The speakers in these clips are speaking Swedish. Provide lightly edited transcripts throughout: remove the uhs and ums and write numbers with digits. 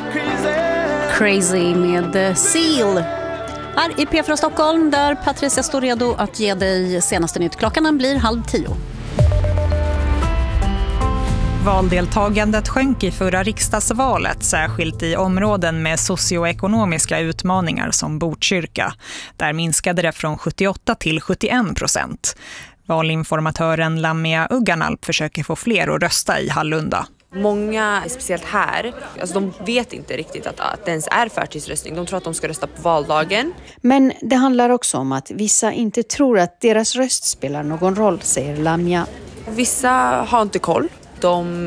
Crazy med Seal. Här i P4 Stockholm där Patricia står redo att ge dig senaste nytt. Klockan blir 9:30. Valdeltagandet sjönk i förra riksdagsvalet, särskilt i områden med socioekonomiska utmaningar som Botkyrka. Där minskade det från 78 till 71%. Valinformatören Lamia Ugganalp försöker få fler att rösta i Hallunda. Många, speciellt här, alltså de vet inte riktigt att det ens är förtidsröstning. De tror att de ska rösta på valdagen. Men det handlar också om att vissa inte tror att deras röst spelar någon roll, säger Lamia. Vissa har inte koll. De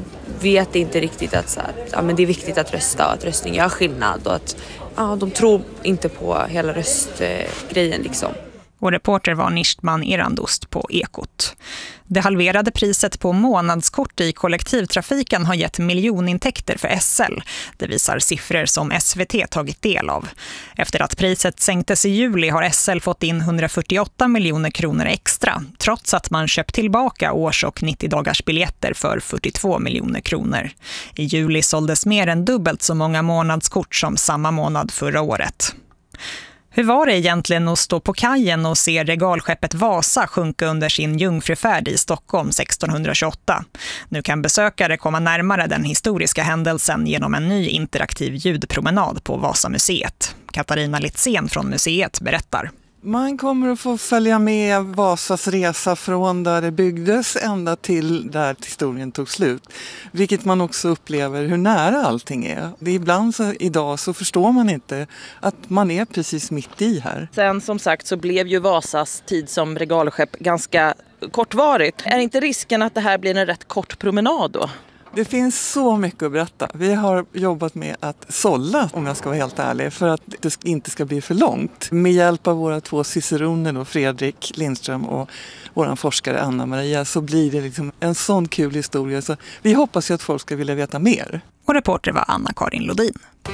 vet inte riktigt att men det är viktigt att rösta och att röstning gör skillnad. Och att de tror inte på hela röstgrejen liksom. Och reporter var Nishtman Erandost på Ekot. Det halverade priset på månadskort i kollektivtrafiken har gett miljonintäkter för SL. Det visar siffror som SVT tagit del av. Efter att priset sänktes i juli har SL fått in 148 miljoner kronor extra, trots att man köpt tillbaka års- och 90-dagars biljetter för 42 miljoner kronor. I juli såldes mer än dubbelt så många månadskort som samma månad förra året. Hur var det egentligen att stå på kajen och se regalskeppet Vasa sjunka under sin jungfrufärd i Stockholm 1628? Nu kan besökare komma närmare den historiska händelsen genom en ny interaktiv ljudpromenad på Vasamuseet. Katarina Litzén från museet berättar. Man kommer att få följa med Vasas resa från där det byggdes ända till där historien tog slut. Vilket man också upplever hur nära allting är. Det är ibland idag så förstår man inte att man är precis mitt i här. Sen som sagt så blev ju Vasas tid som regalskepp ganska kortvarigt. Är inte risken att det här blir en rätt kort promenad då? Det finns så mycket att berätta. Vi har jobbat med att sålla, om jag ska vara helt ärlig, för att det inte ska bli för långt. Med hjälp av våra 2 ciceroner, då, Fredrik Lindström och vår forskare Anna-Maria, så blir det liksom en sån kul historia. Så vi hoppas ju att folk ska vilja veta mer. Och reporter var Anna-Karin Lodin.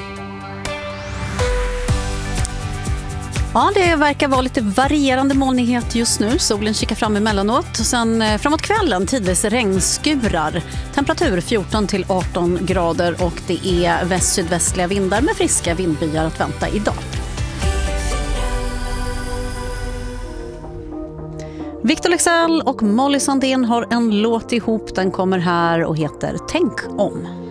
Ja, det verkar vara lite varierande molnighet just nu. Solen kikar fram emellanåt. Sen framåt kvällen tidvis regnskurar. Temperatur 14 till 18 grader och det är väst-sydvästliga vindar med friska vindbyar att vänta idag. Victor Leksell och Molly Sandén har en låt ihop. Den kommer här och heter Tänk om.